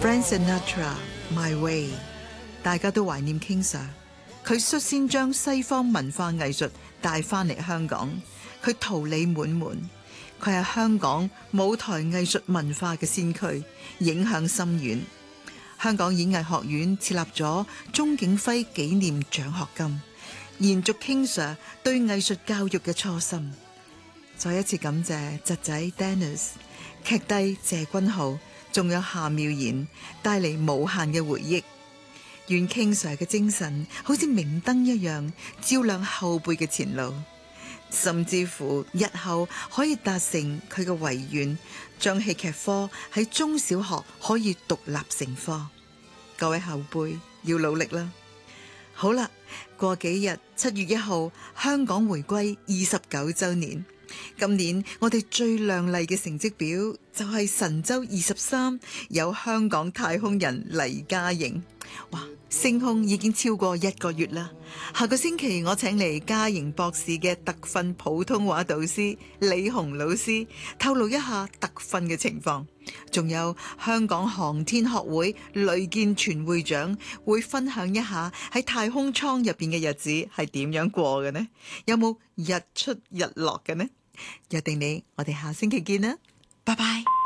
Frank Sinatra My Way， 大家都懷念 King Sir， 佢率先將西方文化藝術帶返嚟香港，佢桃李滿門，佢係香港舞台藝術文化嘅先驅，影響深遠。香港演藝學院設立咗鍾景輝紀念獎學金，延續 King Sir 對藝術教育嘅初心。再一次感謝侄仔 Dennis、劇帝謝君豪，仲有夏妙然帶嚟無限嘅回憶。願 King Sir 嘅精神好似明燈一樣，照亮後輩嘅前路，甚至乎日後可以達成佢嘅遺願，將戲劇科喺中小學可以獨立成科。各位後輩要努力啦！好啦，過幾日7月1號香港回歸29週年，今年我哋最亮麗嘅成績表就係神舟23有香港太空人黎嘉瑩。哇，升空已經超過1個月啦！下個星期我請嚟嘉瑩博士嘅特訓普通話導師李紅老師透露一下特訓嘅情況，仲有香港航天學會呂建全會長會分享一下喺太空艙入邊嘅日子係點樣過嘅呢？有冇日出日落嘅呢？約定你，我哋下星期見啦，拜拜。